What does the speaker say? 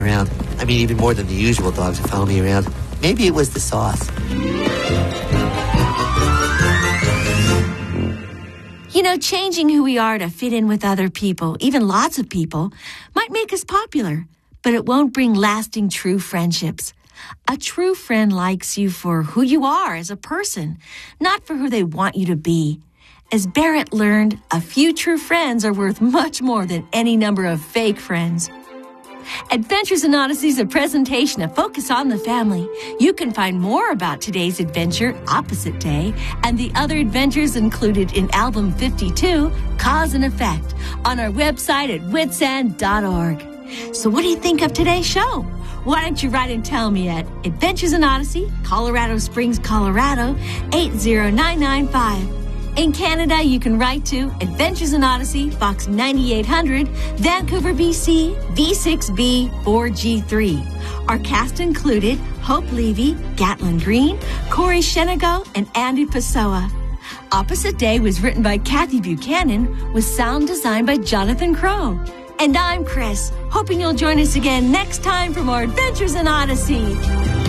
around. I mean, even more than the usual dogs that follow me around. Maybe it was the sauce. You know, changing who we are to fit in with other people, even lots of people, might make us popular, but it won't bring lasting true friendships. A true friend likes you for who you are as a person, not for who they want you to be. As Barrett learned, a few true friends are worth much more than any number of fake friends. Adventures in Odyssey is a presentation of Focus on the Family. You can find more about today's adventure, Opposite Day, and the other adventures included in Album 52, Cause and Effect, on our website at witsend.org. So what do you think of today's show? Why don't you write and tell me at Adventures in Odyssey, Colorado Springs, Colorado, 80995. In Canada, you can write to Adventures in Odyssey, Box 9800, Vancouver, BC, V6B 4G3. Our cast included Hope Levy, Gatlin Green, Corey Shenago, and Andy Pessoa. Opposite Day was written by Kathy Buchanan with sound design by Jonathan Crow. And I'm Chris, hoping you'll join us again next time for more Adventures in Odyssey.